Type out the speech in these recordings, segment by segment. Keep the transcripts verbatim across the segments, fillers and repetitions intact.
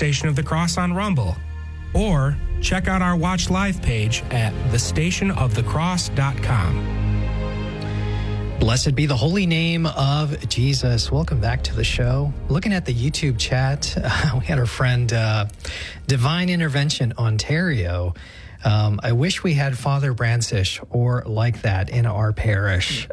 Station of the Cross on Rumble, or check out our Watch Live page at the station of the cross dot com. Blessed be the holy name of Jesus. Welcome back to the show. Looking at the YouTube chat, uh, we had our friend uh, Divine Intervention Ontario. Um, I wish we had Father Brancish or like that in our parish.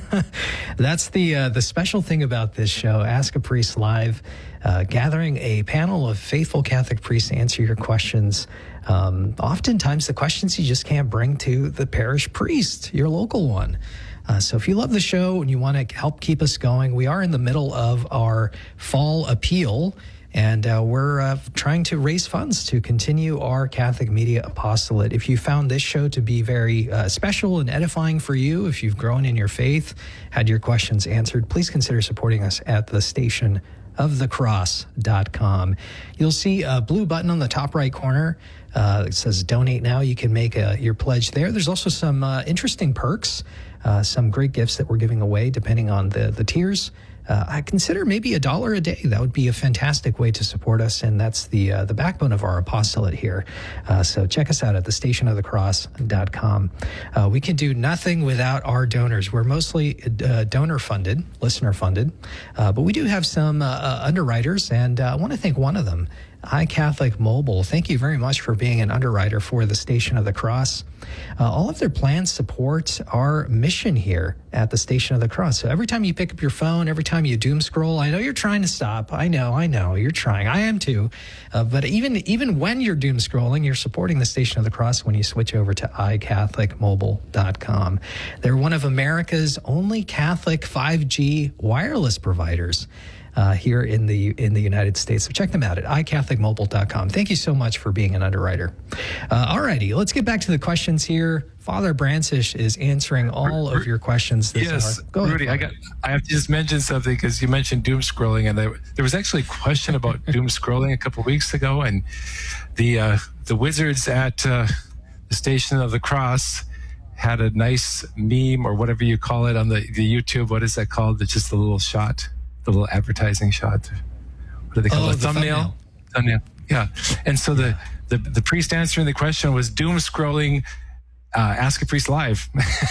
That's the uh, the special thing about this show, Ask a Priest Live, uh, gathering a panel of faithful Catholic priests to answer your questions. Um, oftentimes the questions you just can't bring to the parish priest, your local one. Uh, so if you love the show and you want to help keep us going, we are in the middle of our fall appeal, and uh, we're uh, trying to raise funds to continue our Catholic Media Apostolate. If you found this show to be very uh, special and edifying for you, if you've grown in your faith, had your questions answered, please consider supporting us at the station of the cross dot com. You'll see a blue button on the top right corner. Uh, it says donate now. You can make a, your pledge there. There's also some uh, interesting perks, uh, some great gifts that we're giving away depending on the, the tiers. Uh, I consider maybe a dollar a day. That would be a fantastic way to support us, and that's the uh, the backbone of our apostolate here. Uh, so check us out at the station of the cross dot com. Uh, we can do nothing without our donors. We're mostly uh, donor-funded, listener-funded, uh, but we do have some uh, uh, underwriters, and uh, I want to thank one of them, iCatholic Mobile. Thank you very much for being an underwriter for the Station of the Cross. Uh, all of their plans support our mission here at the Station of the Cross. So every time you pick up your phone, every time you doom scroll, I know you're trying to stop. I know, I know, you're trying. I am too. Uh, but even even when you're doom scrolling, you're supporting the Station of the Cross when you switch over to i catholic mobile dot com. They're one of America's only Catholic five G wireless providers Uh, here in the in the United States. So check them out at i catholic mobile dot com. Thank you so much for being an underwriter. Uh, all righty, let's get back to the questions here. Father Brancish is answering all of your questions this yes, hour. Go Rudy, ahead, I got. I have to just mention something because you mentioned doom scrolling, and there, there was actually a question about doom scrolling a couple of weeks ago, and the uh, the wizards at uh, the Station of the Cross had a nice meme or whatever you call it on the, the YouTube. What is that called? It's just a little shot. The little advertising shot. What do they call oh, it? The thumbnail. thumbnail. Thumbnail. Yeah. And so the, the, the priest answering the question was doom scrolling, uh, Ask a Priest Live.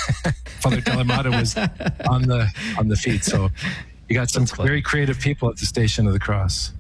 Father Delamata was on the on the feed. So you got some very creative people at the Station of the Cross.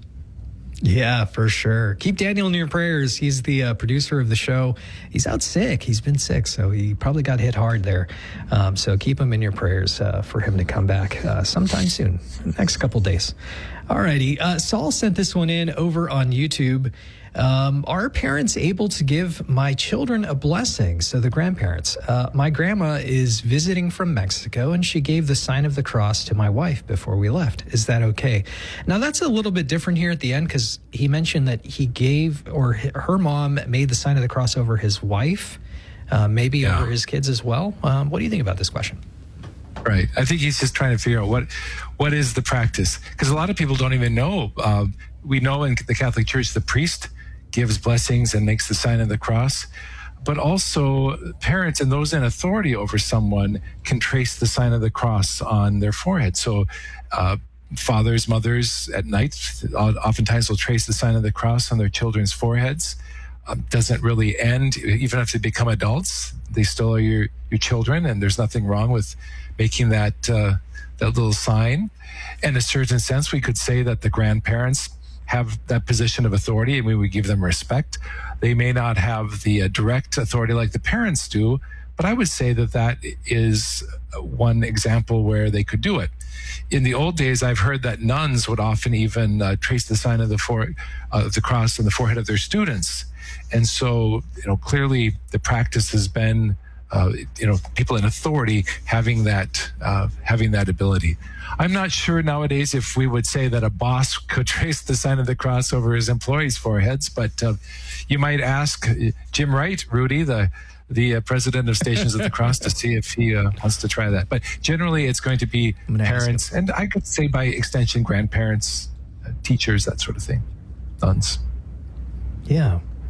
Yeah, for sure. Keep Daniel in your prayers. He's the uh, producer of the show. He's out sick. He's been sick, so he probably got hit hard there. Um, so keep him in your prayers uh, for him to come back uh, sometime soon, next couple days. All righty. Uh, Saul sent this one in over on YouTube. Um, are parents able to give my children a blessing? So the grandparents. Uh, my grandma is visiting from Mexico, and she gave the sign of the cross to my wife before we left. Is that okay? Now, that's a little bit different here at the end because he mentioned that he gave, or her mom made the sign of the cross over his wife, uh, maybe yeah. over his kids as well. Um, what do you think about this question? Right. I think he's just trying to figure out what what is the practice. Because a lot of people don't even know. Uh, we know in the Catholic Church, the priest gives blessings and makes the sign of the cross. But also parents and those in authority over someone can trace the sign of the cross on their forehead. So uh, fathers, mothers at night oftentimes will trace the sign of the cross on their children's foreheads. Um, doesn't really end. Even if they become adults, they still are your, your children, and there's nothing wrong with making that uh, that little sign. In a certain sense, we could say that the grandparents have that position of authority, and we would give them respect. They may not have the uh, direct authority like the parents do, but I would say that that is one example where they could do it. In the old days, I've heard that nuns would often even uh, trace the sign of the, fore- uh, the cross on the forehead of their students. And so, you know, clearly the practice has been, uh, you know, people in authority having that, uh, having that ability. I'm not sure nowadays if we would say that a boss could trace the sign of the cross over his employees' foreheads, but uh, you might ask Jim Wright, Rudy, the the uh, president of Stations of the Cross, to see if he uh, wants to try that. But generally, it's going to be parents, and I could say by extension, grandparents, uh, teachers, that sort of thing, nuns. Yeah.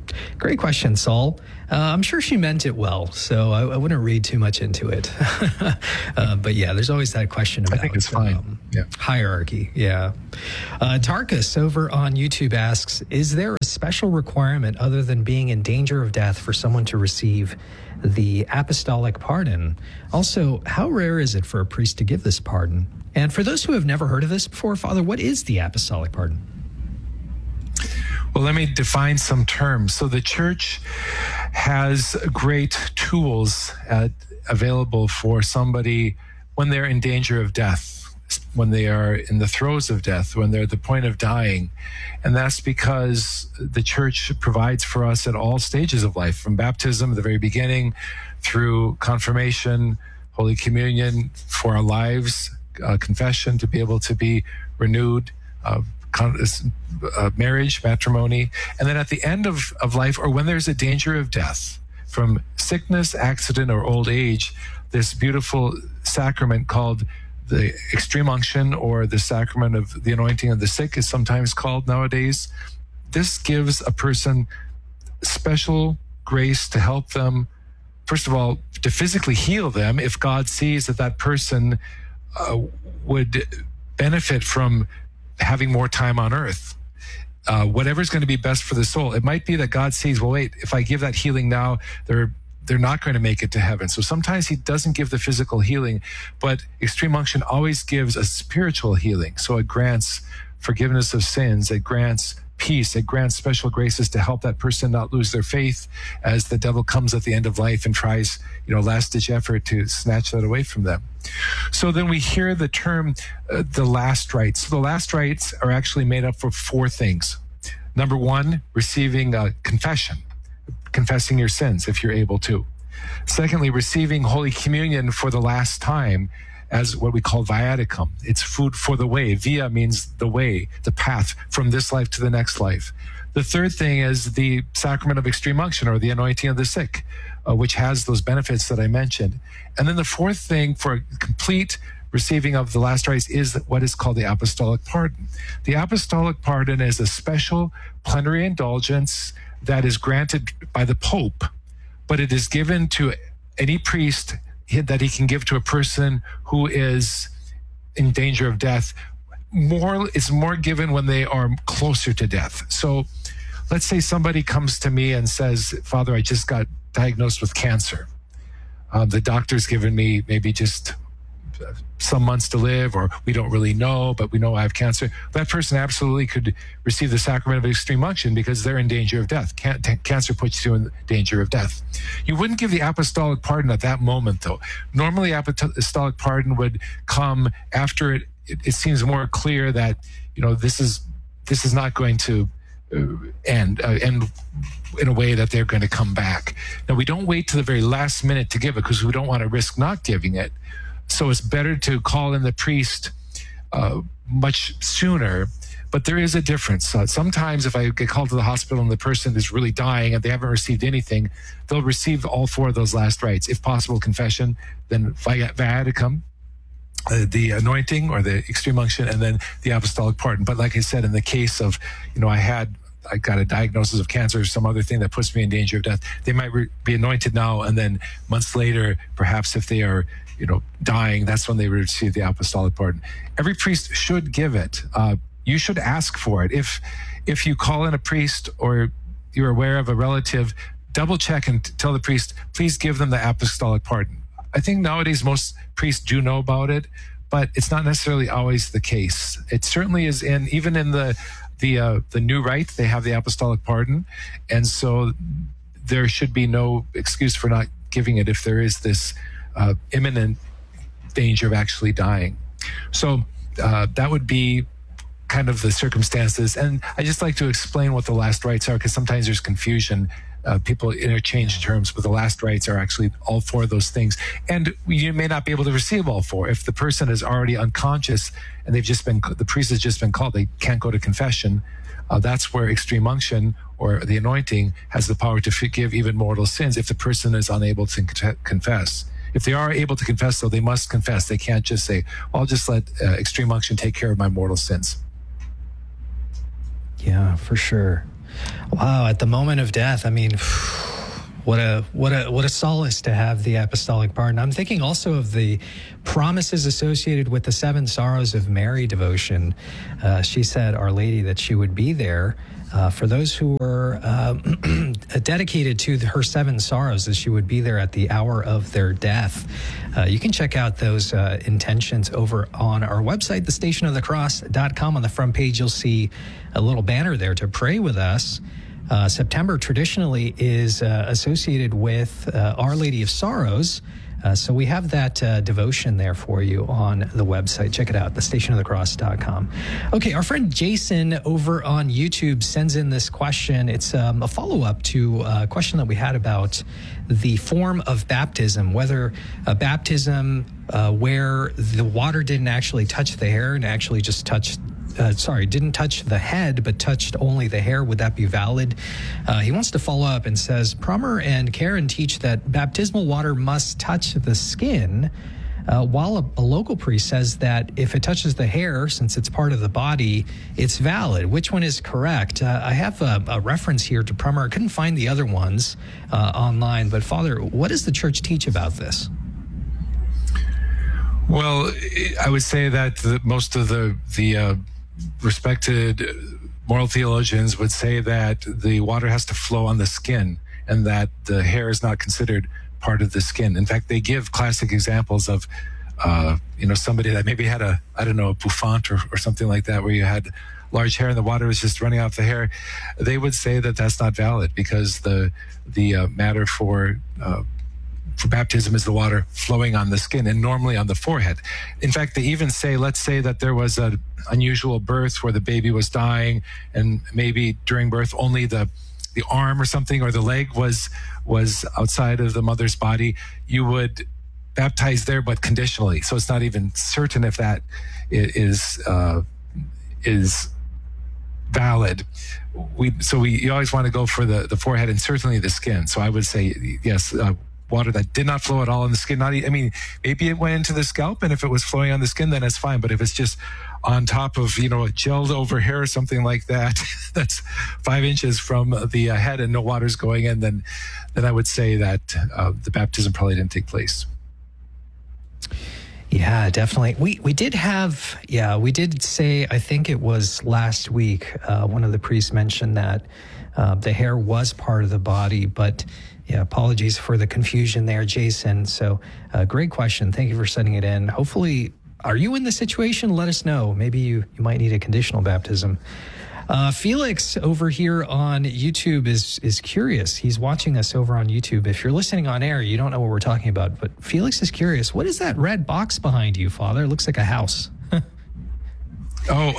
Great question, Saul. Uh, I'm sure she meant it well, so I, I wouldn't read too much into it. uh, but yeah, there's always that question about I think it's fine. Um, yeah. hierarchy. Yeah. Uh, Tarkus over on YouTube asks, is there a special requirement other than being in danger of death for someone to receive the apostolic pardon? Also, how rare is it for a priest to give this pardon? And for those who have never heard of this before, Father, what is the apostolic pardon? Well, let me define some terms. So the church has great tools uh, available for somebody when they're in danger of death, when they are in the throes of death, when they're at the point of dying. And that's because the church provides for us at all stages of life, from baptism at the very beginning, through confirmation, Holy Communion, for our lives, uh, confession to be able to be renewed, uh, Con- uh, marriage, matrimony, and then at the end of, of life, or when there's a danger of death from sickness, accident, or old age, this beautiful sacrament called the extreme unction, or the sacrament of the anointing of the sick is sometimes called nowadays. This gives a person special grace to help them, first of all, to physically heal them if God sees that that person uh, would benefit from having more time on earth. Uh, whatever's going to be best for the soul. It might be that God sees, well, wait, if I give that healing now, they're they're not going to make it to heaven. So sometimes he doesn't give the physical healing, but extreme unction always gives a spiritual healing. So it grants forgiveness of sins. It grants peace. It grants special graces to help that person not lose their faith as the devil comes at the end of life and tries, you know, last-ditch effort to snatch that away from them. So then we hear the term, uh, the last rites. So the last rites are actually made up for four things. Number one, receiving a confession, confessing your sins if you're able to. Secondly, receiving Holy Communion for the last time as what we call viaticum. It's food for the way. Via means the way, the path from this life to the next life. The third thing is the sacrament of extreme unction, or the anointing of the sick, uh, which has those benefits that I mentioned. And then the fourth thing for complete receiving of the last rites is what is called the apostolic pardon. The apostolic pardon is a special plenary indulgence that is granted by the Pope, but it is given to any priest that he can give to a person who is in danger of death. More, it's more given when they are closer to death. So let's say somebody comes to me and says, Father, I just got diagnosed with cancer. Um, the doctor's given me maybe just some months to live, or we don't really know, but we know I have cancer. That person absolutely could receive the sacrament of extreme unction because they're in danger of death. Can- t- cancer puts you in danger of death. You wouldn't give the apostolic pardon at that moment, though. Normally, apostolic pardon would come after it. It, it seems more clear that, you know, this is this is not going to uh, end uh, end in a way that they're going to come back. Now, we don't wait to the very last minute to give it because we don't want to risk not giving it. So it's better to call in the priest uh, much sooner. But there is a difference. Uh, sometimes if I get called to the hospital and the person is really dying and they haven't received anything, they'll receive all four of those last rites. If possible, confession, then viaticum, uh, the anointing or the extreme unction, and then the apostolic pardon. But like I said, in the case of, you know, I had I got a diagnosis of cancer or some other thing that puts me in danger of death, they might re- be anointed now, and then months later, perhaps if they are, you know, dying, that's when they receive the apostolic pardon. Every priest should give it. Uh, you should ask for it. If if you call in a priest or you're aware of a relative, double check and t- tell the priest, please give them the apostolic pardon. I think nowadays most priests do know about it, but it's not necessarily always the case. It certainly is in, even in the the uh, the new rite, they have the apostolic pardon, and so there should be no excuse for not giving it if there is this uh, imminent danger of actually dying. So uh, that would be kind of the circumstances. And I just like to explain what the last rites are, because sometimes there's confusion. Uh, people interchange terms, but the last rites are actually all four of those things. And you may not be able to receive all four. If the person is already unconscious and they've just been, the priest has just been called, they can't go to confession. Uh, that's where extreme unction or the anointing has the power to forgive even mortal sins if the person is unable to con- confess. If they are able to confess, though, they must confess. They can't just say, I'll just let uh, extreme unction take care of my mortal sins. Yeah, for sure. Wow, at the moment of death, I mean, what a what a what a solace to have the apostolic pardon. I'm thinking also of the promises associated with the Seven Sorrows of Mary devotion. Uh, she said, Our Lady, that she would be there uh, for those who were uh, dedicated to her seven sorrows, that she would be there at the hour of their death. Uh, you can check out those uh, intentions over on our website, the station of the cross dot com. On the front page, you'll see a little banner there to pray with us. Uh, September traditionally is uh, associated with uh, Our Lady of Sorrows. Uh, so we have that uh, devotion there for you on the website. Check it out, the station of the cross dot com. Okay, our friend Jason over on YouTube sends in this question. It's um, a follow-up to a question that we had about the form of baptism, whether a baptism uh, where the water didn't actually touch the hair and actually just touched Uh, sorry, didn't touch the head, but touched only the hair. Would that be valid? Uh, he wants to follow up and says, Prummer and Karen teach that baptismal water must touch the skin, uh, while a, a local priest says that if it touches the hair, since it's part of the body, it's valid. Which one is correct? Uh, I have a, a reference here to Prummer. I couldn't find the other ones uh, online, but Father, what does the church teach about this? Well, I would say that the, most of the, the, uh, respected moral theologians would say that the water has to flow on the skin and that the hair is not considered part of the skin. In fact, they give classic examples of, uh, you know, somebody that maybe had a, I don't know, a bouffant or, or something like that, where you had large hair and the water was just running off the hair. They would say that that's not valid because the, the uh, matter for, uh, for baptism is the water flowing on the skin and normally on the forehead. In fact, they even say, let's say that there was an unusual birth where the baby was dying and maybe during birth only the the arm or something or the leg was was outside of the mother's body. You would baptize there, but conditionally. So it's not even certain if that is uh, is valid. We so we you always want to go for the, the forehead and certainly the skin. So I would say yes, uh, water that did not flow at all on the skin. Not, I mean, maybe it went into the scalp, and if it was flowing on the skin, then it's fine. But if it's just on top of, you know, a gelled over hair or something like that, that's five inches from the uh, head and no water's going in, then, then I would say that uh, the baptism probably didn't take place. Yeah, definitely. We we did have, yeah, we did say, I think it was last week, uh, one of the priests mentioned that uh, the hair was part of the body, but yeah, apologies for the confusion there, Jason. So uh, great question. Thank you for sending it in. Hopefully, are you in the situation? Let us know. Maybe you, you might need a conditional baptism. Uh, Felix over here on YouTube is is curious. He's watching us over on YouTube. If you're listening on air, you don't know what we're talking about, but Felix is curious. What is that red box behind you, Father? It looks like a house. Oh,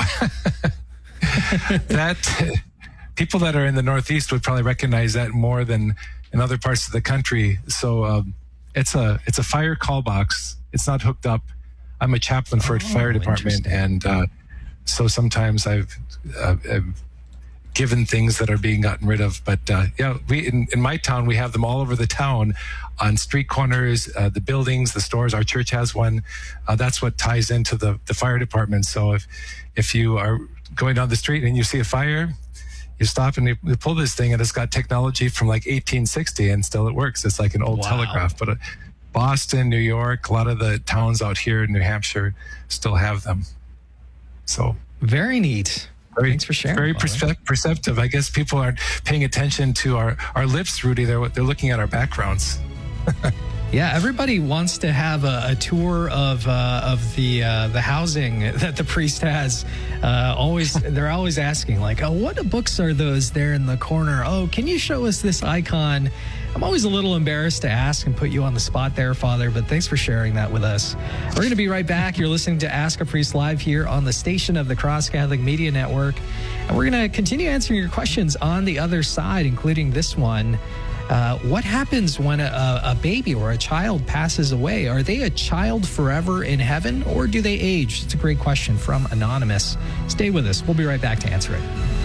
that people that are in the Northeast would probably recognize that more than in other parts of the country. So um, it's a it's a fire call box. It's not hooked up. I'm a chaplain for oh, a fire department, and uh, so sometimes I've, uh, I've given things that are being gotten rid of. But uh, yeah, we in, in my town we have them all over the town, on street corners, uh, the buildings, the stores. Our church has one. Uh, that's what ties into the the fire department. So if if you are going down the street and you see a fire, you stop and you, you pull this thing, and it's got technology from like eighteen sixty, and still it works. It's like an old wow. telegraph. But uh, Boston, New York, a lot of the towns out here in New Hampshire still have them. So very neat. Very, Thanks for sharing. Very perce- perceptive. I guess people aren't paying attention to our, our lips, Rudy. They're they're looking at our backgrounds. Yeah, everybody wants to have a, a tour of uh, of the uh, the housing that the priest has. Uh, always, they're always asking, like, "Oh, what books are those there in the corner? Oh, can you show us this icon?" I'm always a little embarrassed to ask and put you on the spot there, Father, but thanks for sharing that with us. We're going to be right back. You're listening to Ask a Priest Live here on the station of the Cross Catholic Media Network, and we're going to continue answering your questions on the other side, including this one. Uh, what happens when a, a baby or a child passes away? Are they a child forever in heaven, or do they age? It's a great question from Anonymous. Stay with us. We'll be right back to answer it.